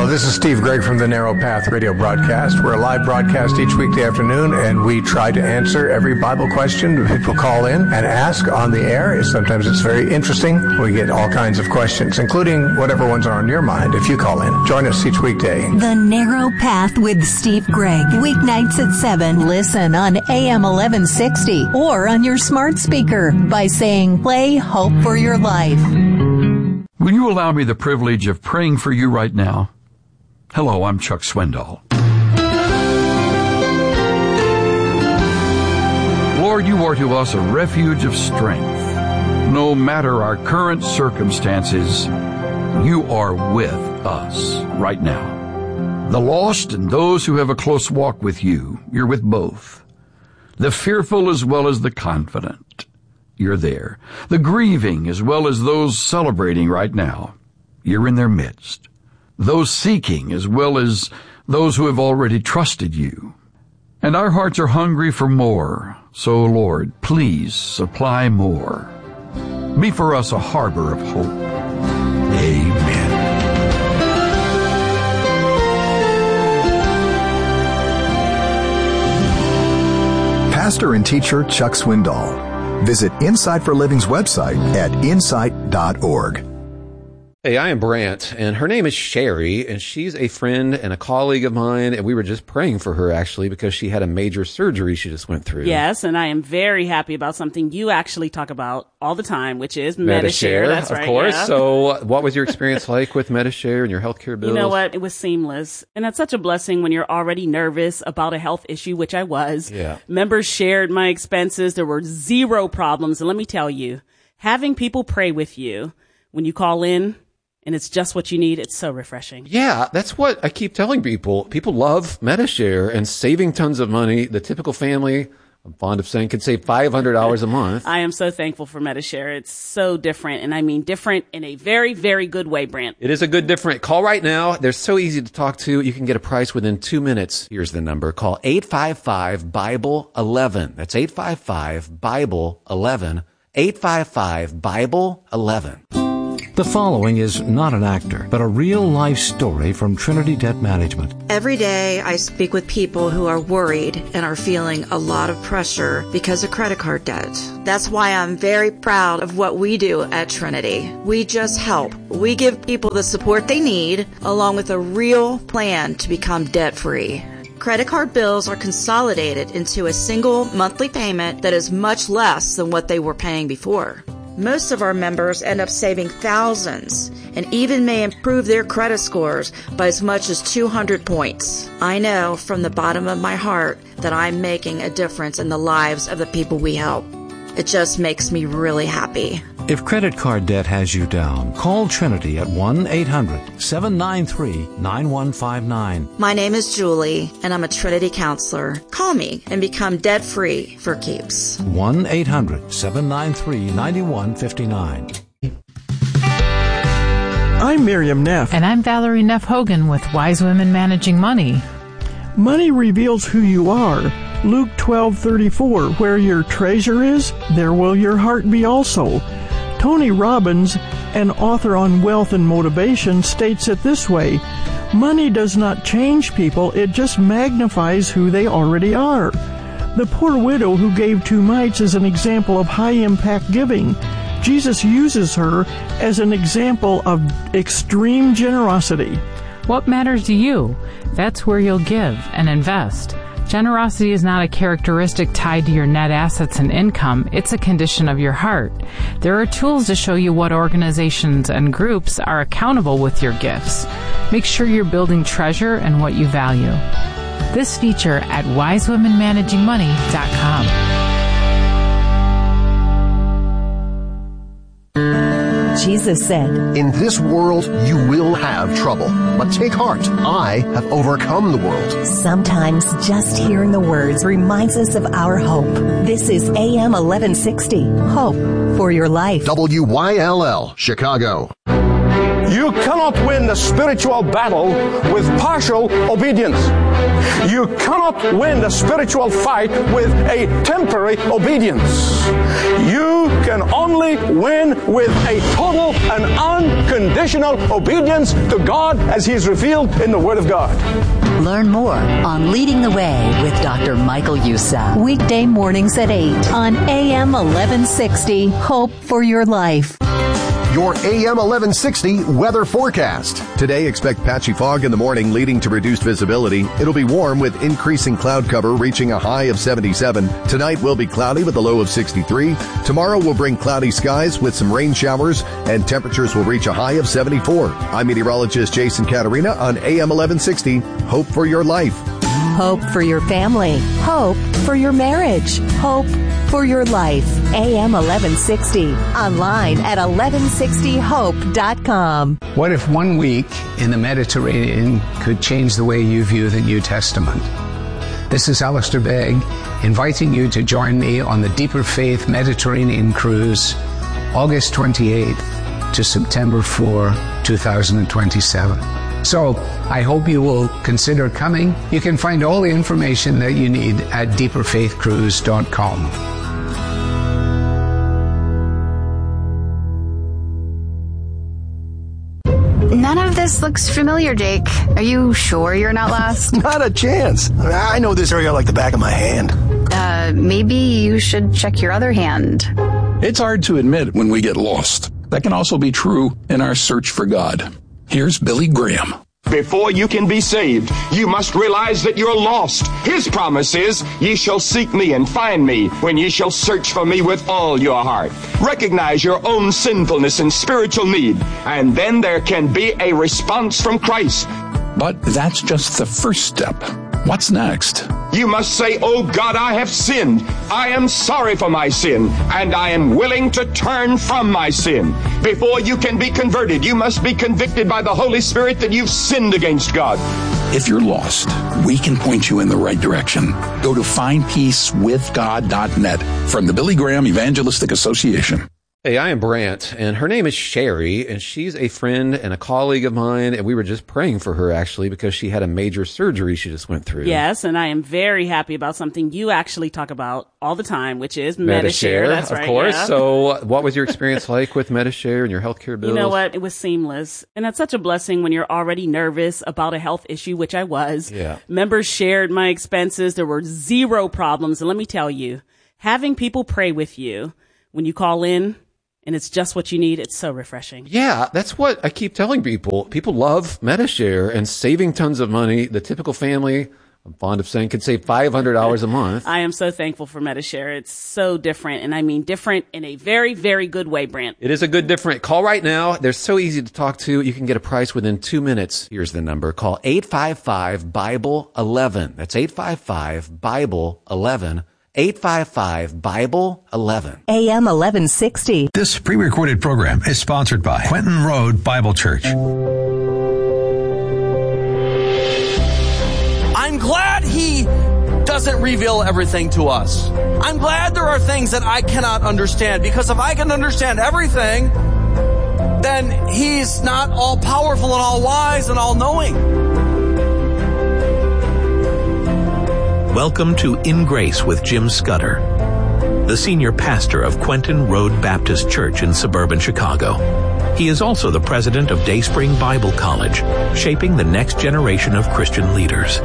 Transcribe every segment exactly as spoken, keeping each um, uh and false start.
Hello, this is Steve Gregg from the Narrow Path radio broadcast. We're a live broadcast each weekday afternoon, and we try to answer every Bible question people call in and ask on the air. Sometimes it's very interesting. We get all kinds of questions, including whatever ones are on your mind if you call in. Join us each weekday. The Narrow Path with Steve Gregg. Weeknights at seven. Listen on A M eleven sixty or on your smart speaker by saying, play Hope for Your Life. Will you allow me the privilege of praying for you right now? Hello, I'm Chuck Swindoll. Lord, you are to us a refuge of strength. No matter our current circumstances, you are with us right now. The lost and those who have a close walk with you, you're with both. The fearful as well as the confident, you're there. The grieving as well as those celebrating right now, you're in their midst. Those seeking as well as those who have already trusted you. And our hearts are hungry for more, so Lord, please supply more. Be for us a harbor of hope. Amen. Pastor and teacher Chuck Swindoll. Visit Insight for Living's website at insight dot org. Hey, I am Brant, and her name is Sherry, and she's a friend and a colleague of mine, and we were just praying for her, actually, because she had a major surgery she just went through. Yes, and I am very happy about something you actually talk about all the time, which is Medi-Share. Medi-Share, That's of right, course. yeah. So what was your experience like with Medi-Share and your healthcare bills? You know what? It was seamless. And that's such a blessing when you're already nervous about a health issue, which I was. Yeah. Members shared my expenses. There were zero problems. And let me tell you, having people pray with you when you call in, and it's just what you need, it's so refreshing. Yeah, that's what I keep telling people. People love Medi-Share and saving tons of money. The typical family, I'm fond of saying, could save five hundred dollars a month. I am so thankful for Medi-Share. It's so different, and I mean different in a very, very good way, Brant. It is a good different. Call right now. They're so easy to talk to. You can get a price within two minutes. Here's the number. Call eight five five, Bible eleven. That's eight five five, Bible eleven. eight five five, Bible eleven. The following is not an actor, but a real-life story from Trinity Debt Management. Every day I speak with people who are worried and are feeling a lot of pressure because of credit card debt. That's why I'm very proud of what we do at Trinity. We just help. We give people the support they need, along with a real plan to become debt-free. Credit card bills are consolidated into a single monthly payment that is much less than what they were paying before. Most of our members end up saving thousands and even may improve their credit scores by as much as two hundred points. I know from the bottom of my heart that I'm making a difference in the lives of the people we help. It just makes me really happy. If credit card debt has you down, call Trinity at one eight hundred, seven nine three, nine one five nine. My name is Julie, and I'm a Trinity counselor. Call me and become debt-free for keeps. one eight hundred, seven nine three, nine one five nine. I'm Miriam Neff. And I'm Valerie Neff Hogan with Wise Women Managing Money. Money reveals who you are. Luke twelve thirty-four, where your treasure is, there will your heart be also. Tony Robbins, an author on wealth and motivation, states it this way: money does not change people, it just magnifies who they already are. The poor widow who gave two mites is an example of high-impact giving. Jesus uses her as an example of extreme generosity. What matters to you? That's where you'll give and invest. Generosity is not a characteristic tied to your net assets and income. It's a condition of your heart. There are tools to show you what organizations and groups are accountable with your gifts. Make sure you're building treasure and what you value. This feature at wise women managing money dot com. Jesus said, "In this world you will have trouble, but take heart. I have overcome the world." Sometimes just hearing the words reminds us of our hope. This is A M eleven sixty, Hope for Your Life. W Y L L, Chicago. You cannot win the spiritual battle with partial obedience. You cannot win the spiritual fight with a temporary obedience. You can only win with a total and unconditional obedience to God as He is revealed in the Word of God. Learn more on Leading the Way with Doctor Michael Youssef. Weekday mornings at eight on A M eleven sixty. Hope for your life. Your A M eleven sixty weather forecast. Today, expect patchy fog in the morning, leading to reduced visibility. It'll be warm with increasing cloud cover, reaching a high of seventy-seven. Tonight will be cloudy with a low of sixty-three. Tomorrow will bring cloudy skies with some rain showers, and temperatures will reach a high of seventy-four. I'm meteorologist Jason Caterina on A M eleven sixty. Hope for your life. Hope for your family. Hope for your marriage. Hope for your life. A M eleven sixty. Online at eleven sixty hope dot com. What if one week in the Mediterranean could change the way you view the New Testament? This is Alistair Begg, inviting you to join me on the Deeper Faith Mediterranean Cruise, August twenty-eighth to September fourth, twenty twenty-seven. So, I hope you will consider coming. You can find all the information that you need at deeper faith cruise dot com. None of this looks familiar, Jake. Are you sure you're not lost? Not a chance. I know this area like the back of my hand. Uh, maybe you should check your other hand. It's hard to admit when we get lost. That can also be true in our search for God. Here's Billy Graham. Before you can be saved, you must realize that you're lost. His promise is, ye shall seek me and find me when ye shall search for me with all your heart. Recognize your own sinfulness and spiritual need, and then there can be a response from Christ. But that's just the first step. What's next? You must say, oh God, I have sinned. I am sorry for my sin, and I am willing to turn from my sin. Before you can be converted, you must be convicted by the Holy Spirit that you've sinned against God. If you're lost, we can point you in the right direction. Go to find peace with god dot net from the Billy Graham Evangelistic Association. Hey, I am Brant, and her name is Sherry, and she's a friend and a colleague of mine, and we were just praying for her, actually, because she had a major surgery she just went through. Yes, and I am very happy about something you actually talk about all the time, which is Medi-Share. Medi-Share, That's of right, course. yeah. So what was your experience like with Medi-Share and your healthcare bills? You know what? It was seamless. And that's such a blessing when you're already nervous about a health issue, which I was. Yeah. Members shared my expenses. There were zero problems. And let me tell you, having people pray with you when you call in, and it's just what you need, it's so refreshing. Yeah, that's what I keep telling people. People love Medi-Share and saving tons of money. The typical family, I'm fond of saying, could save five hundred dollars a month. I am so thankful for Medi-Share. It's so different, and I mean different in a very, very good way, Brant. It is a good different. Call right now. They're so easy to talk to. You can get a price within two minutes. Here's the number. Call eight five five, Bible eleven. That's eight five five, Bible eleven. eight five five, Bible eleven. A M eleven sixty. This pre-recorded program is sponsored by Quentin Road Bible Church. I'm glad He doesn't reveal everything to us. I'm glad there are things that I cannot understand, because if I can understand everything, then He's not all powerful and all wise and all knowing. Welcome to In Grace with Jim Scudder, the senior pastor of Quentin Road Baptist Church in suburban Chicago. He is also the president of Dayspring Bible College, shaping the next generation of Christian leaders.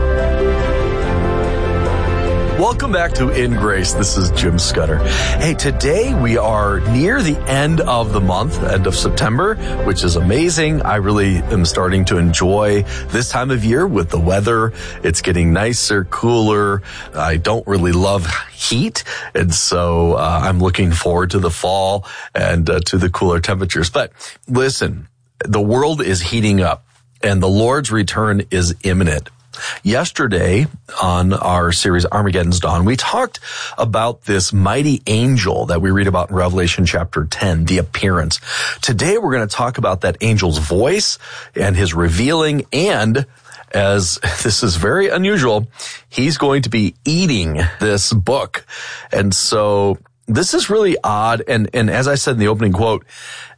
Welcome back to In Grace. This is Jim Scudder. Hey, today we are near the end of the month, end of September, which is amazing. I really am starting to enjoy this time of year with the weather. It's getting nicer, cooler. I don't really love heat, and so uh, I'm looking forward to the fall and uh, to the cooler temperatures. But listen, the world is heating up, and the Lord's return is imminent. Yesterday on our series Armageddon's Dawn, we talked about this mighty angel that we read about in Revelation chapter ten, the appearance. Today we're going to talk about that angel's voice and his revealing, and as this is very unusual, he's going to be eating this book. And so this is really odd. And, and as I said in the opening quote,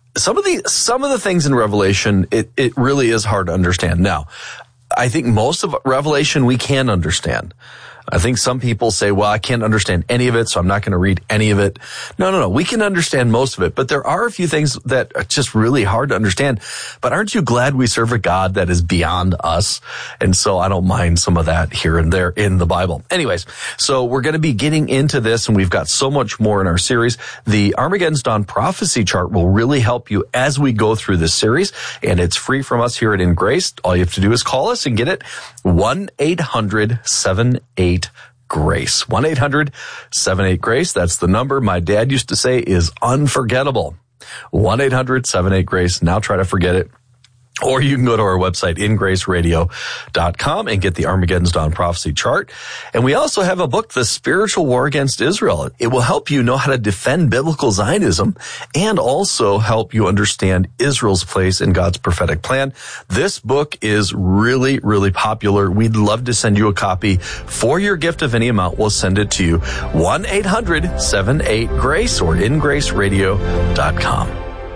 some of the some of the things in Revelation, it, it really is hard to understand. Now, I think most of Revelation we can understand. I think some people say, well, I can't understand any of it, so I'm not going to read any of it. No, no, no. We can understand most of it, but there are a few things that are just really hard to understand. But aren't you glad we serve a God that is beyond us? And so I don't mind some of that here and there in the Bible. Anyways, so we're going to be getting into this, and we've got so much more in our series. The Armageddon's Dawn prophecy chart will really help you as we go through this series, and it's free from us here at In Grace. All you have to do is call us and get it. one eight hundred seven eight GRACE. one eight hundred seven eight GRACE. That's the number my dad used to say is unforgettable. one eight hundred seven eight GRACE. Now try to forget it. Or you can go to our website, in grace radio dot com, and get the Armageddon's Dawn prophecy chart. And we also have a book, The Spiritual War Against Israel. It will help you know how to defend biblical Zionism and also help you understand Israel's place in God's prophetic plan. This book is really, really popular. We'd love to send you a copy. For your gift of any amount, we'll send it to you. one eight hundred seven eight GRACE or in grace radio dot com.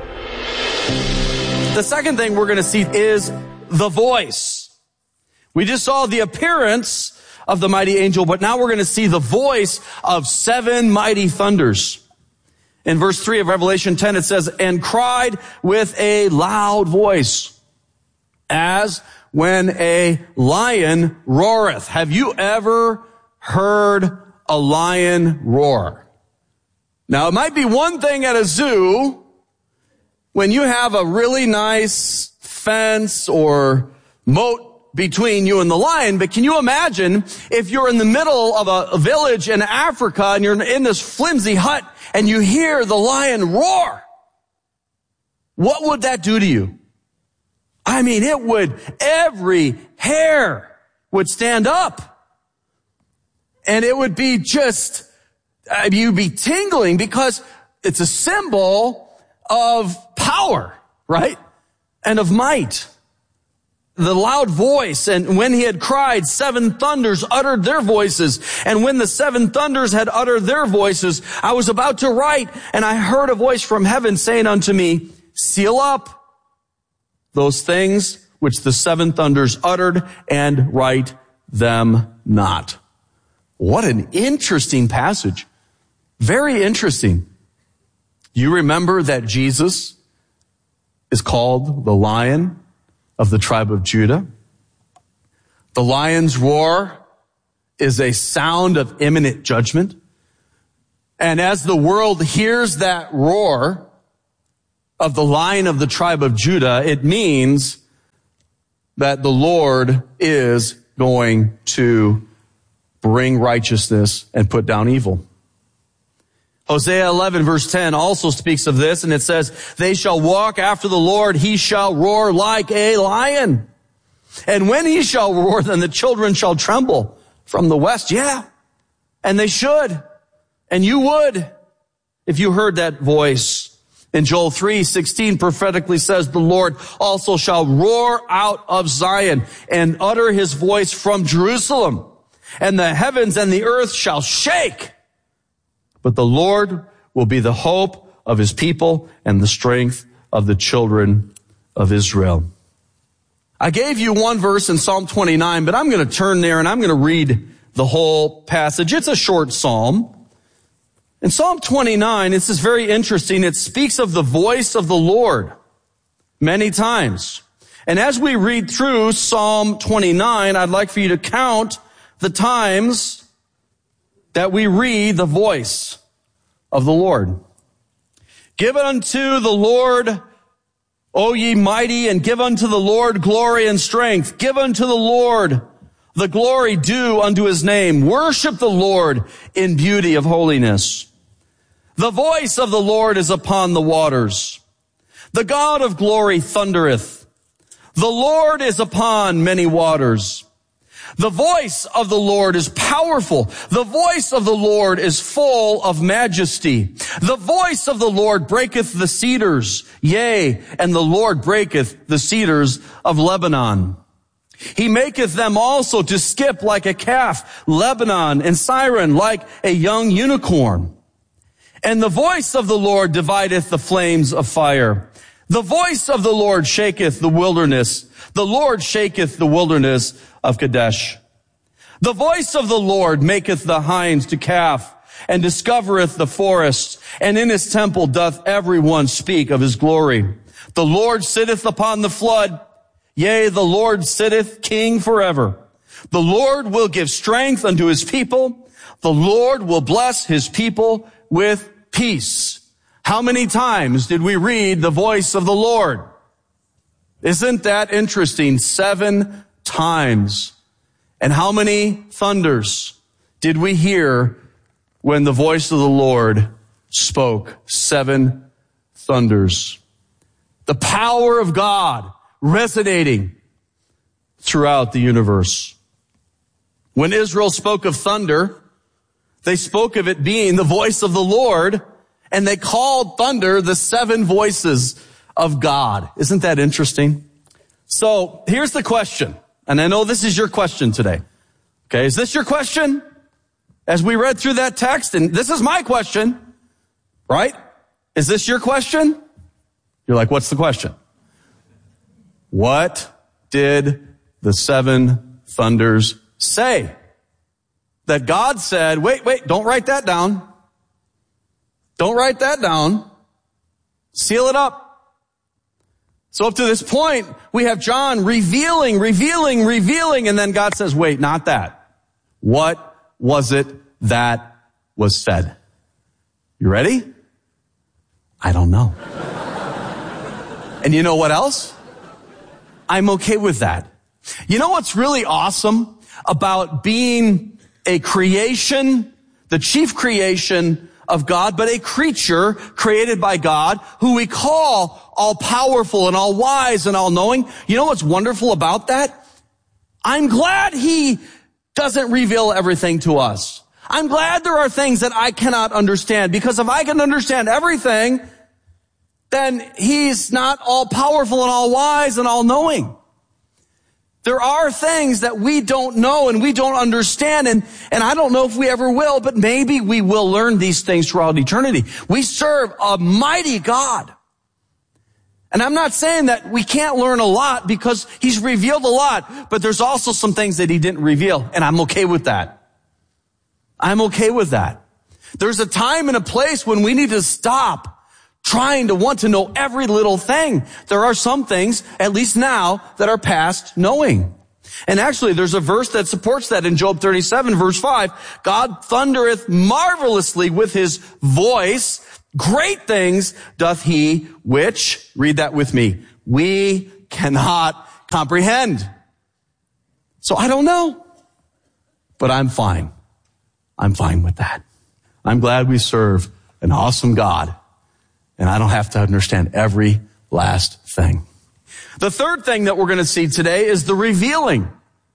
The second thing we're going to see is the voice. We just saw the appearance of the mighty angel, but now we're going to see the voice of seven mighty thunders. In verse three of Revelation ten, it says, and cried with a loud voice, as when a lion roareth. Have you ever heard a lion roar? Now, it might be one thing at a zoo when you have a really nice fence or moat between you and the lion, but can you imagine if you're in the middle of a, a village in Africa and you're in this flimsy hut and you hear the lion roar? What would that do to you? I mean, it would, every hair would stand up. And it would be just, uh, you'd be tingling because it's a symbol of power, right? And of might. The loud voice, and when he had cried, seven thunders uttered their voices. And when the seven thunders had uttered their voices, I was about to write, and I heard a voice from heaven saying unto me, seal up those things which the seven thunders uttered, and write them not. What an interesting passage. Very interesting. You remember that Jesus is called the Lion of the tribe of Judah. The lion's roar is a sound of imminent judgment. And as the world hears that roar of the Lion of the tribe of Judah, it means that the Lord is going to bring righteousness and put down evil. Hosea eleven verse ten also speaks of this, and it says, they shall walk after the Lord, he shall roar like a lion. And when he shall roar, then the children shall tremble from the west. Yeah, and they should. And you would, if you heard that voice. In Joel three sixteen prophetically says, the Lord also shall roar out of Zion and utter his voice from Jerusalem. And the heavens and the earth shall shake. But the Lord will be the hope of his people and the strength of the children of Israel. I gave you one verse in Psalm twenty-nine, but I'm going to turn there and I'm going to read the whole passage. It's a short psalm. In Psalm twenty-nine, this is very interesting. It speaks of the voice of the Lord many times. And as we read through Psalm twenty-nine, I'd like for you to count the times that we read the voice of the Lord. Give unto the Lord, O ye mighty, and give unto the Lord glory and strength. Give unto the Lord the glory due unto his name. Worship the Lord in beauty of holiness. The voice of the Lord is upon the waters. The God of glory thundereth. The Lord is upon many waters. The voice of the Lord is powerful. The voice of the Lord is full of majesty. The voice of the Lord breaketh the cedars. Yea, and the Lord breaketh the cedars of Lebanon. He maketh them also to skip like a calf, Lebanon and Syren like a young unicorn. And the voice of the Lord divideth the flames of fire. The voice of the Lord shaketh the wilderness. The Lord shaketh the wilderness of Kadesh. The voice of the Lord maketh the hinds to calf, and discovereth the forests, and in his temple doth every one speak of his glory. The Lord sitteth upon the flood. Yea, the Lord sitteth king forever. The Lord will give strength unto his people. The Lord will bless his people with peace. How many times did we read the voice of the Lord? Isn't that interesting? Seven times. And how many thunders did we hear when the voice of the Lord spoke? Seven thunders. The power of God resonating throughout the universe. When Israel spoke of thunder, they spoke of it being the voice of the Lord, and they called thunder the seven voices of God. Isn't that interesting? So here's the question, and I know this is your question today. Okay, is this your question? As we read through that text, and this is my question, right? Is this your question? You're like, what's the question? What did the seven thunders say? That God said, wait, wait, don't write that down. Don't write that down. Seal it up. So up to this point, we have John revealing, revealing, revealing, and then God says, wait, not that. What was it that was said? You ready? I don't know. And you know what else? I'm okay with that. You know what's really awesome about being a creation, the chief creation of God, but a creature created by God who we call all powerful and all wise and all knowing? You know what's wonderful about that? I'm glad he doesn't reveal everything to us. I'm glad there are things that I cannot understand, because if I can understand everything, then he's not all powerful and all wise and all knowing. There are things that we don't know and we don't understand, and, and I don't know if we ever will, but maybe we will learn these things throughout eternity. We serve a mighty God. And I'm not saying that we can't learn a lot, because he's revealed a lot, but there's also some things that he didn't reveal, and I'm okay with that. I'm okay with that. There's a time and a place when we need to stop trying to want to know every little thing. There are some things, at least now, that are past knowing. And actually, there's a verse that supports that in Job thirty-seven, verse five. God thundereth marvelously with his voice. Great things doth he, which, read that with me, we cannot comprehend. So I don't know, but I'm fine. I'm fine with that. I'm glad we serve an awesome God, and I don't have to understand every last thing. The third thing that we're going to see today is the revealing.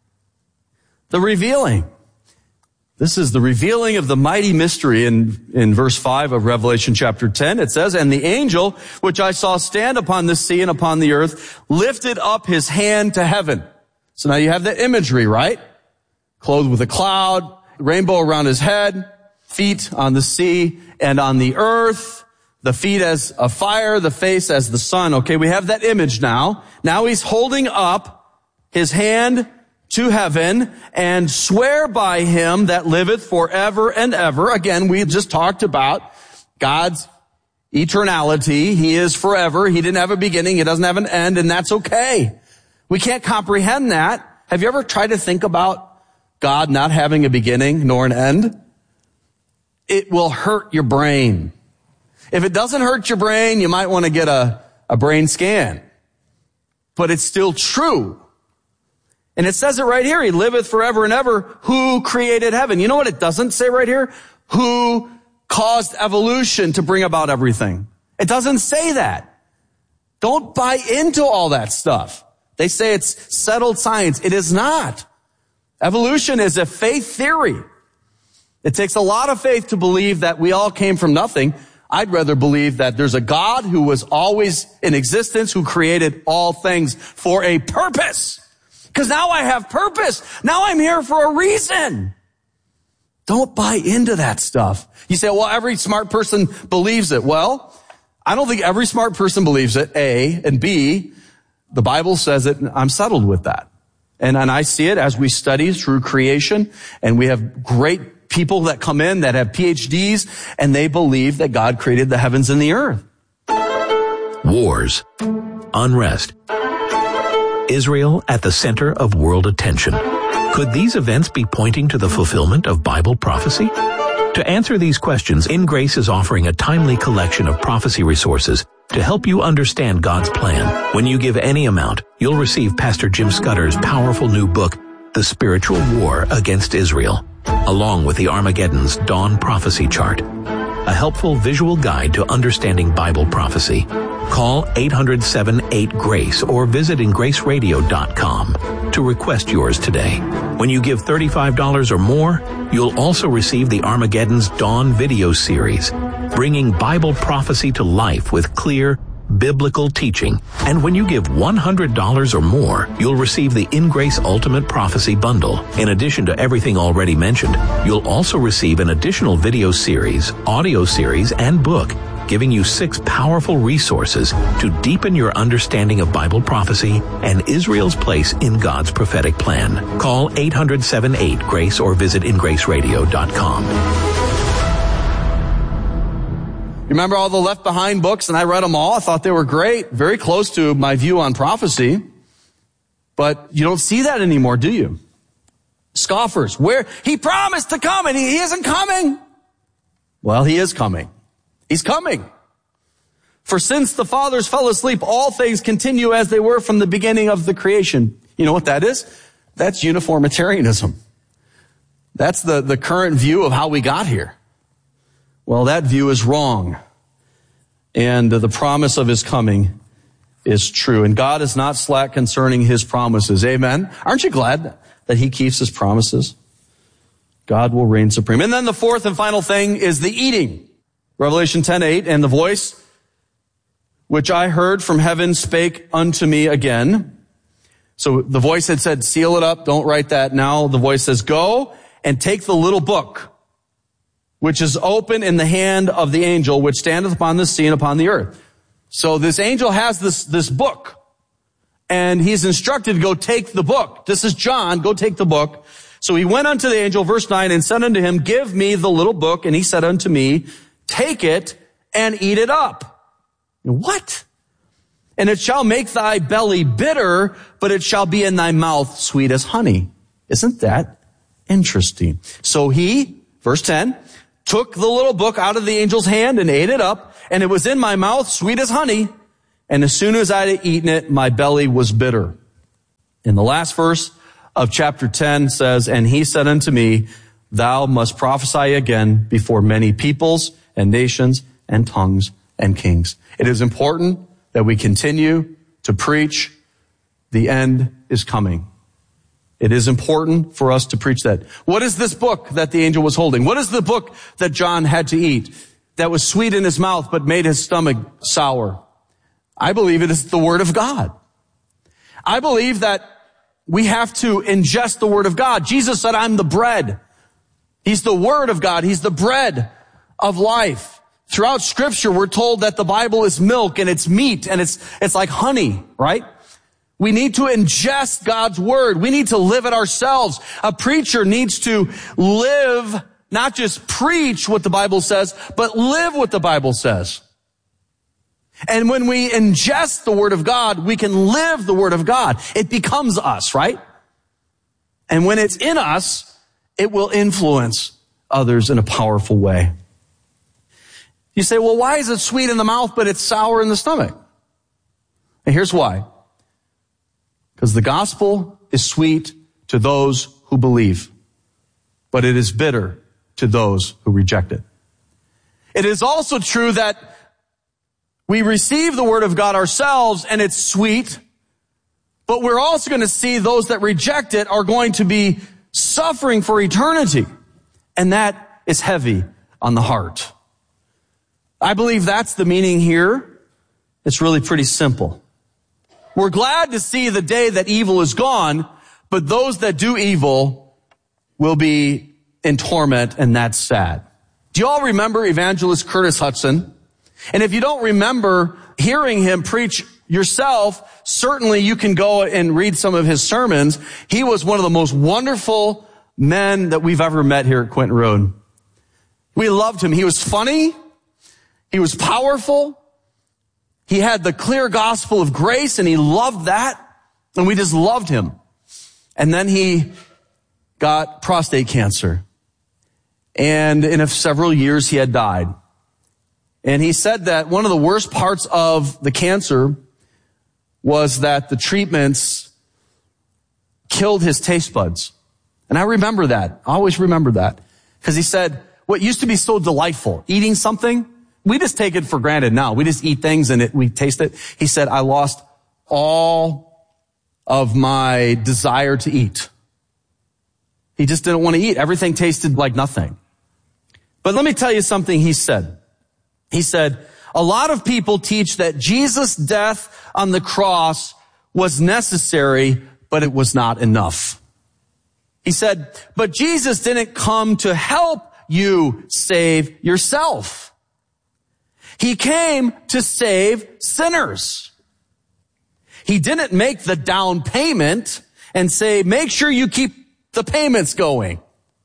The revealing. This is the revealing of the mighty mystery in, in verse five of Revelation chapter ten. It says, and the angel which I saw stand upon the sea and upon the earth lifted up his hand to heaven. So now you have the imagery, right? Clothed with a cloud, rainbow around his head, feet on the sea and on the earth. The feet as a fire, the face as the sun. Okay, we have that image now. Now he's holding up his hand to heaven and swear by him that liveth forever and ever. Again, we just talked about God's eternality. He is forever. He didn't have a beginning. He doesn't have an end, and that's okay. We can't comprehend that. Have you ever tried to think about God not having a beginning nor an end? It will hurt your brain. If it doesn't hurt your brain, you might want to get a, a brain scan. But it's still true. And it says it right here. He liveth forever and ever. Who created heaven? You know what it doesn't say right here? Who caused evolution to bring about everything? It doesn't say that. Don't buy into all that stuff. They say it's settled science. It is not. Evolution is a faith theory. It takes a lot of faith to believe that we all came from nothing. I'd rather believe that there's a God who was always in existence, who created all things for a purpose. Because now I have purpose. Now I'm here for a reason. Don't buy into that stuff. You say, well, every smart person believes it. Well, I don't think every smart person believes it, A, and B, the Bible says it, and I'm settled with that. And, and I see it as we study through creation, and we have great people that come in that have P H Ds, and they believe that God created the heavens and the earth. Wars, unrest, Israel at the center of world attention. Could these events be pointing to the fulfillment of Bible prophecy? To answer these questions, In Grace is offering a timely collection of prophecy resources to help you understand God's plan. When you give any amount, you'll receive Pastor Jim Scudder's powerful new book, The Spiritual War Against Israel, along with the Armageddon's Dawn Prophecy Chart, a helpful visual guide to understanding Bible prophecy. Call eight hundred, seven eight, GRACE or visit in grace radio dot com to request yours today. When you give thirty-five dollars or more, you'll also receive the Armageddon's Dawn video series, bringing Bible prophecy to life with clear, biblical teaching. And when you give one hundred dollars or more, you'll receive the In Grace Ultimate Prophecy Bundle. In addition to everything already mentioned, you'll also receive an additional video series, audio series, and book, giving you six powerful resources to deepen your understanding of Bible prophecy and Israel's place in God's prophetic plan. Call eight hundred, seven eight, GRACE or visit in grace radio dot com. You remember all the Left Behind books, and I read them all. I thought they were great, very close to my view on prophecy. But you don't see that anymore, do you? Scoffers, where he promised to come and he, he isn't coming. Well, he is coming. He's coming. For since the fathers fell asleep, all things continue as they were from the beginning of the creation. You know what that is? That's uniformitarianism. That's the, the current view of how we got here. Well, that view is wrong. And the promise of his coming is true. And God is not slack concerning his promises. Amen. Aren't you glad that he keeps his promises? God will reign supreme. And then the fourth and final thing is the eating. Revelation ten eight, and the voice which I heard from heaven spake unto me again. So the voice had said, seal it up, don't write that. Now the voice says, go and take the little book, which is open in the hand of the angel, which standeth upon the sea and upon the earth. So this angel has this, this book, and he's instructed to go take the book. This is John, go take the book. So he went unto the angel, verse nine, and said unto him, give me the little book. And he said unto me, take it and eat it up. What? And it shall make thy belly bitter, but it shall be in thy mouth sweet as honey. Isn't that interesting? So he, verse ten, took the little book out of the angel's hand and ate it up, and it was in my mouth sweet as honey. And as soon as I had eaten it, my belly was bitter. In the last verse of chapter ten says, and he said unto me, thou must prophesy again before many peoples and nations and tongues and kings. It is important that we continue to preach. The end is coming. It is important for us to preach that. What is this book that the angel was holding? What is the book that John had to eat that was sweet in his mouth but made his stomach sour? I believe it is the Word of God. I believe that we have to ingest the Word of God. Jesus said, I'm the bread. He's the Word of God. He's the bread of life. Throughout Scripture, we're told that the Bible is milk and it's meat and it's, it's like honey, right? We need to ingest God's Word. We need to live it ourselves. A preacher needs to live, not just preach what the Bible says, but live what the Bible says. And when we ingest the Word of God, we can live the Word of God. It becomes us, right? And when it's in us, it will influence others in a powerful way. You say, well, why is it sweet in the mouth, but it's sour in the stomach? And here's why. Because the gospel is sweet to those who believe, but it is bitter to those who reject it. It is also true that we receive the Word of God ourselves and it's sweet, but we're also going to see those that reject it are going to be suffering for eternity. And that is heavy on the heart. I believe that's the meaning here. It's really pretty simple. We're glad to see the day that evil is gone, but those that do evil will be in torment, and that's sad. Do you all remember evangelist Curtis Hudson? And if you don't remember hearing him preach yourself, certainly you can go and read some of his sermons. He was one of the most wonderful men that we've ever met here at Quentin Road. We loved him. He was funny. He was powerful. He had the clear gospel of grace, and he loved that. And we just loved him. And then he got prostate cancer. And in a, several years, he had died. And he said that one of the worst parts of the cancer was that the treatments killed his taste buds. And I remember that. I always remember that. Because he said, what used to be so delightful, eating something, we just take it for granted now. We just eat things and it, we taste it. He said, I lost all of my desire to eat. He just didn't want to eat. Everything tasted like nothing. But let me tell you something he said. He said, a lot of people teach that Jesus' death on the cross was necessary, but it was not enough. He said, but Jesus didn't come to help you save yourself. He came to save sinners. He didn't make the down payment and say, make sure you keep the payments going.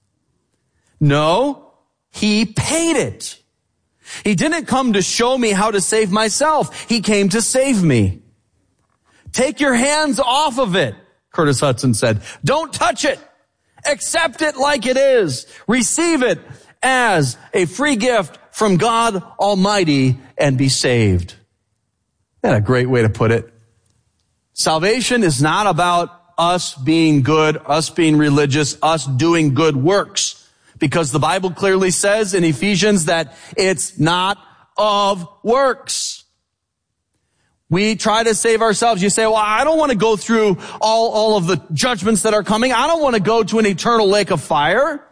No, he paid it. He didn't come to show me how to save myself. He came to save me. Take your hands off of it, Curtis Hudson said. Don't touch it. Accept it like it is. Receive it as a free gift from God Almighty and be saved. That's a great way to put it. Salvation is not about us being good, us being religious, us doing good works. Because the Bible clearly says in Ephesians that it's not of works. We try to save ourselves. You say, well, I don't want to go through all, all of the judgments that are coming. I don't want to go to an eternal lake of fire.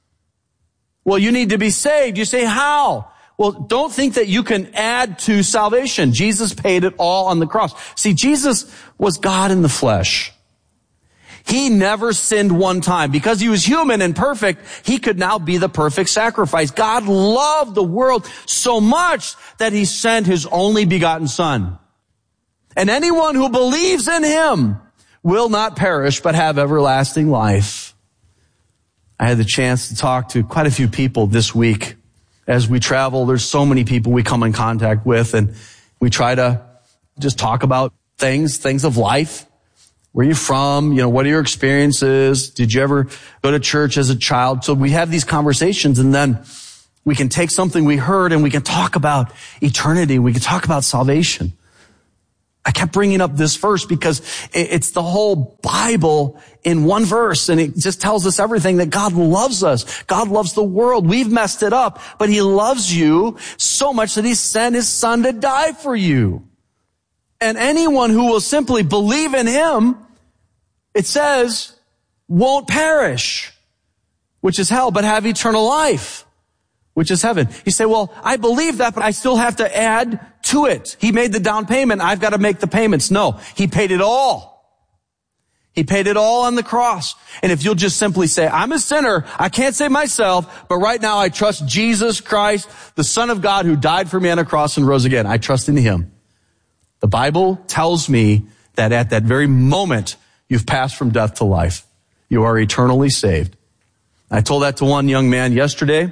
Well, you need to be saved. You say, how? Well, don't think that you can add to salvation. Jesus paid it all on the cross. See, Jesus was God in the flesh. He never sinned one time. Because he was human and perfect, he could now be the perfect sacrifice. God loved the world so much that he sent his only begotten Son. And anyone who believes in him will not perish but have everlasting life. I had the chance to talk to quite a few people this week. As we travel, there's so many people we come in contact with, and we try to just talk about things, things of life. Where are you from? You know, what are your experiences? Did you ever go to church as a child? So we have these conversations, and then we can take something we heard and we can talk about eternity. We can talk about salvation. I kept bringing up this verse because it's the whole Bible in one verse, and it just tells us everything, that God loves us. God loves the world. We've messed it up, but he loves you so much that he sent his Son to die for you. And anyone who will simply believe in him, it says, won't perish, which is hell, but have eternal life, which is heaven. You say, well, I believe that, but I still have to add to it. He made the down payment. I've got to make the payments. No, he paid it all. He paid it all on the cross. And if you'll just simply say, I'm a sinner, I can't save myself, but right now I trust Jesus Christ, the Son of God who died for me on a cross and rose again. I trust in him. The Bible tells me that at that very moment, you've passed from death to life. You are eternally saved. I told that to one young man yesterday,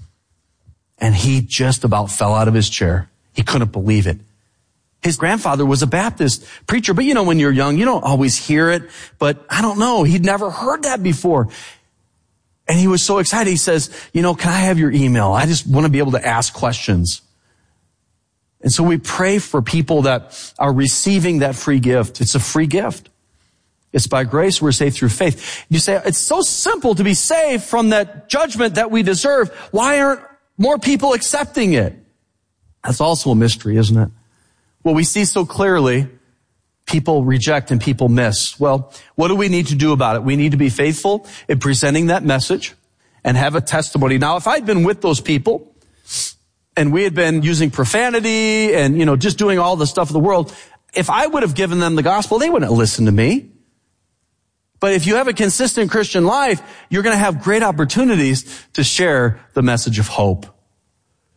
and he just about fell out of his chair. He couldn't believe it. His grandfather was a Baptist preacher, but you know, when you're young, you don't always hear it, but I don't know. He'd never heard that before. And he was so excited. He says, you know, can I have your email? I just want to be able to ask questions. And so we pray for people that are receiving that free gift. It's a free gift. It's by grace we're saved through faith. You say, it's so simple to be saved from that judgment that we deserve. Why aren't more people accepting it? That's also a mystery, isn't it? Well, we see so clearly people reject and people miss. Well, what do we need to do about it? We need to be faithful in presenting that message and have a testimony. Now, if I'd been with those people, and we had been using profanity and, you know, just doing all the stuff of the world, if I would have given them the gospel, they wouldn't listen to me. But if you have a consistent Christian life, you're going to have great opportunities to share the message of hope.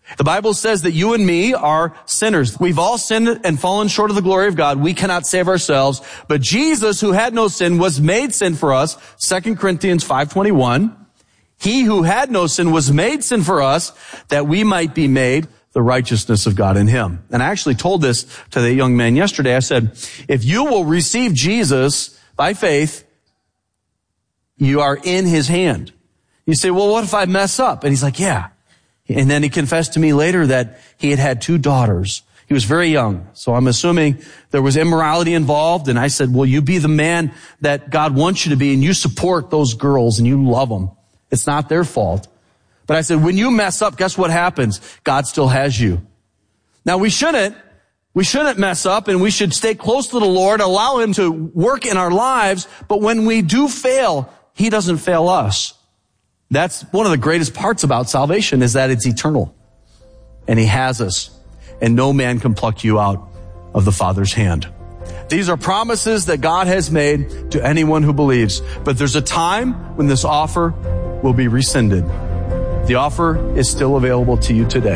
The Bible says that you and me are sinners. We've all sinned and fallen short of the glory of God. We cannot save ourselves. But Jesus, who had no sin, was made sin for us. Second Corinthians five twenty-one. He who had no sin was made sin for us, that we might be made the righteousness of God in him. And I actually told this to the young man yesterday. I said, if you will receive Jesus by faith, you are in his hand. You say, well, what if I mess up? And he's like, yeah. And then he confessed to me later that he had had two daughters. He was very young. So I'm assuming there was immorality involved. And I said, well, you be the man that God wants you to be, and you support those girls and you love them. It's not their fault. But I said, when you mess up, guess what happens? God still has you. Now we shouldn't, we shouldn't mess up, and we should stay close to the Lord, allow him to work in our lives. But when we do fail, he doesn't fail us. That's one of the greatest parts about salvation, is that it's eternal. And he has us. And no man can pluck you out of the Father's hand. These are promises that God has made to anyone who believes. But there's a time when this offer will be rescinded. The offer is still available to you today.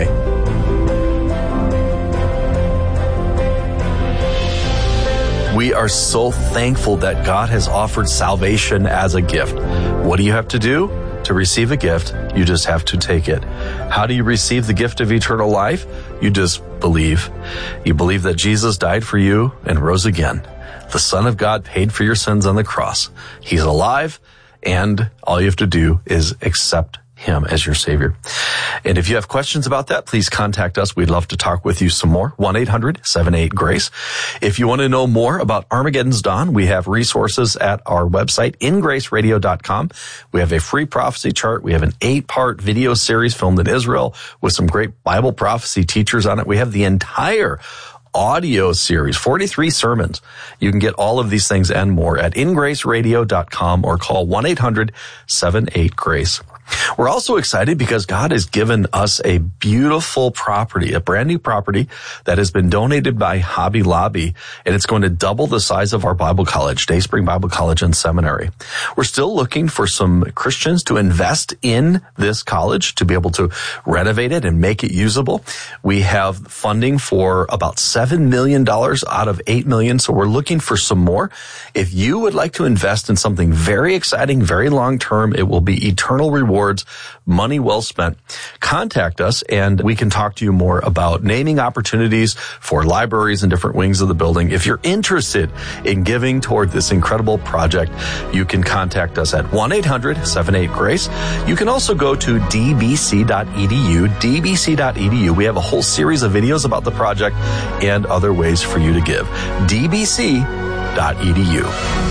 We are so thankful that God has offered salvation as a gift. What do you have to do to receive a gift? You just have to take it. How do you receive the gift of eternal life? You just believe. You believe that Jesus died for you and rose again. The Son of God paid for your sins on the cross. He's alive, and all you have to do is accept him as your Savior. And if you have questions about that, please contact us. We'd love to talk with you some more. one eight hundred seven eight GRACE. If you want to know more about Armageddon's Dawn, we have resources at our website, in grace radio dot com. We have a free prophecy chart. We have an eight-part video series filmed in Israel with some great Bible prophecy teachers on it. We have the entire audio series, forty-three sermons. You can get all of these things and more at in grace radio dot com or call one eight hundred seven eight GRACE. We're also excited because God has given us a beautiful property, a brand new property that has been donated by Hobby Lobby, and it's going to double the size of our Bible college, Dayspring Bible College and Seminary. We're still looking for some Christians to invest in this college to be able to renovate it and make it usable. We have funding for about seven million dollars out of eight million dollars, so we're looking for some more. If you would like to invest in something very exciting, very long-term, it will be eternal reward. Money well spent. Contact us and we can talk to you more about naming opportunities for libraries and different wings of the building. If you're interested in giving toward this incredible project, you can contact us at one eight hundred seven eight GRACE. You can also go to d b c dot e d u, d b c dot e d u. We have a whole series of videos about the project and other ways for you to give. d b c dot e d u.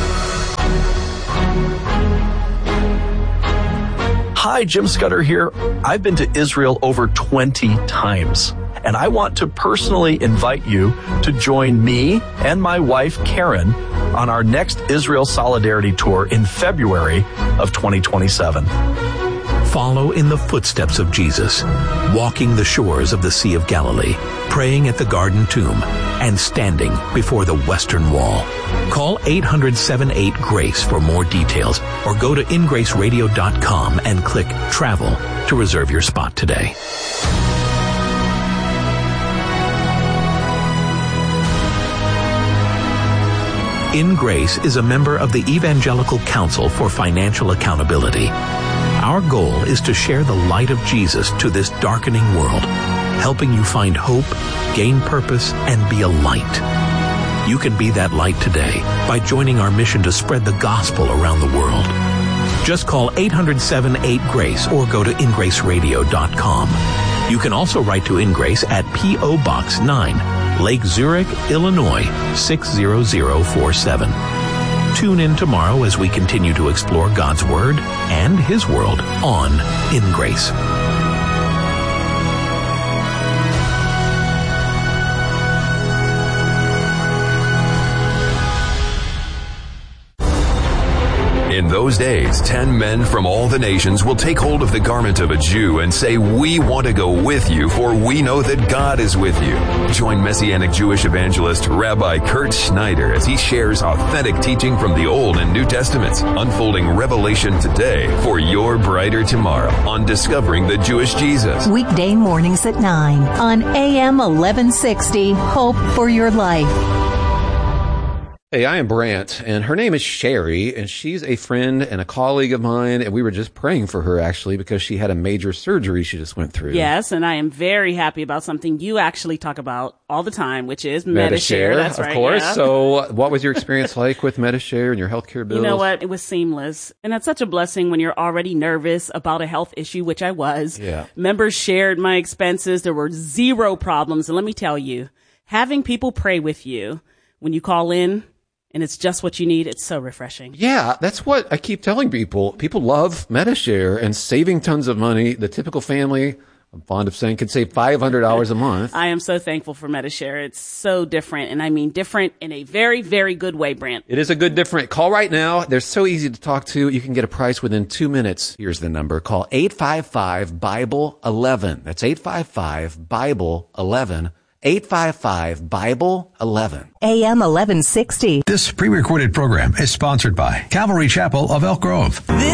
Hi, Jim Scudder here. I've been to Israel over twenty times, and I want to personally invite you to join me and my wife, Karen, on our next Israel Solidarity Tour in February of twenty twenty-seven. Follow in the footsteps of Jesus, walking the shores of the Sea of Galilee, praying at the Garden Tomb, and standing before the Western Wall. Call eight hundred seven eight GRACE for more details, or go to in grace radio dot com and click Travel to reserve your spot today. In Grace is a member of the Evangelical Council for Financial Accountability. Our goal is to share the light of Jesus to this darkening world, helping you find hope, gain purpose, and be a light. You can be that light today by joining our mission to spread the gospel around the world. Just call eight hundred seven eight GRACE or go to in grace radio dot com. You can also write to InGrace at P O Box nine, Lake Zurich, Illinois six zero zero four seven. Tune in tomorrow as we continue to explore God's Word and His world on In Grace. In those days, ten men from all the nations will take hold of the garment of a Jew and say, "We want to go with you, for we know that God is with you." Join Messianic Jewish evangelist Rabbi Kurt Schneider as he shares authentic teaching from the Old and New Testaments, unfolding revelation today for your brighter tomorrow on Discovering the Jewish Jesus. Weekday mornings at nine on A M eleven sixty, Hope for Your Life. Hey, I am Brant, and her name is Sherry, and she's a friend and a colleague of mine, and we were just praying for her, actually, because she had a major surgery she just went through. Yes, and I am very happy about something you actually talk about all the time, which is Medi-Share. That's right. Of course. Yeah. So what was your experience like with Medi-Share and your healthcare bills? You know what? It was seamless. And that's such a blessing when you're already nervous about a health issue, which I was. Yeah. Members shared my expenses. There were zero problems. And let me tell you, having people pray with you when you call in, and it's just what you need, it's so refreshing. Yeah, that's what I keep telling people. People love Medi-Share and saving tons of money. The typical family, I'm fond of saying, can save five hundred dollars a month. I am so thankful for Medi-Share. It's so different, and I mean different in a very, very good way, Brant. It is a good different. Call right now. They're so easy to talk to. You can get a price within two minutes. Here's the number. Call eight five five, Bible eleven. That's eight five five, Bible eleven. eight five five, Bible eleven. A M eleven sixty. This pre-recorded program is sponsored by Calvary Chapel of Elk Grove. This